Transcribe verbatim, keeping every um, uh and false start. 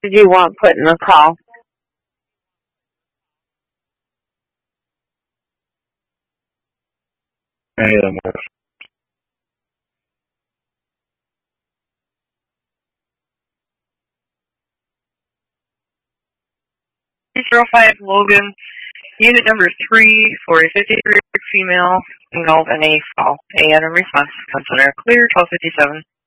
Did you want put in the call? Any of them work. zero five Logan, unit number three for a fifty-three female, Golf and a fall. A N response, center clear, twelve fifty-seven.